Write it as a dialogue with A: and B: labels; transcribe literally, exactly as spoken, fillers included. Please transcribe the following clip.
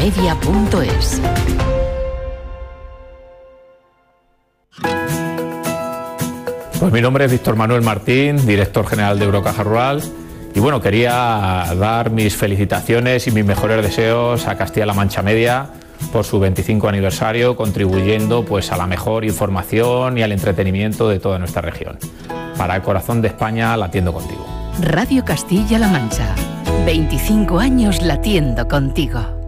A: media punto es.
B: Pues mi nombre es Víctor Manuel Martín, director general de Eurocaja Rural. Y bueno, quería dar mis felicitaciones y mis mejores deseos a Castilla-La Mancha Media por su veinticinco aniversario, contribuyendo pues a la mejor información y al entretenimiento de toda nuestra región. Para el corazón de España, latiendo contigo.
A: Radio Castilla-La Mancha, veinticinco años latiendo contigo.